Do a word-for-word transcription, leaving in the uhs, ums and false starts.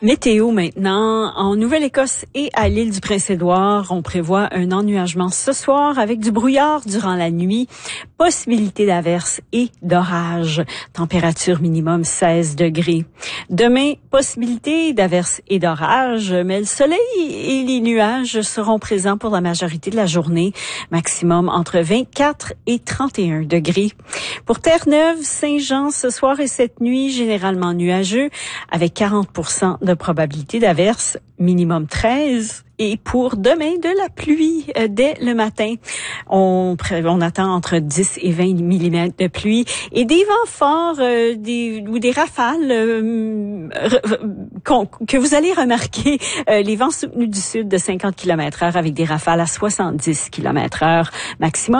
Météo maintenant. En Nouvelle-Écosse et à l'île du Prince-Édouard, on prévoit un ennuagement ce soir avec du brouillard durant la nuit. Possibilité d'averses et d'orages. Température minimum seize degrés. Demain, possibilité d'averses et d'orages, mais le soleil et les nuages seront présents pour la majorité de la journée. Maximum entre vingt-quatre et trente et un degrés. Pour Terre-Neuve, Saint-Jean, ce soir et cette nuit, généralement nuageux, avec quarante pour cent de probabilité d'averse, minimum treize. Et pour demain, de la pluie euh, dès le matin. On, on attend entre dix et vingt millimètres de pluie et des vents forts euh, des, ou des rafales euh, re, que vous allez remarquer. Euh, les vents soutenus du sud de cinquante kilomètres heure avec des rafales à soixante-dix kilomètres heure maximum.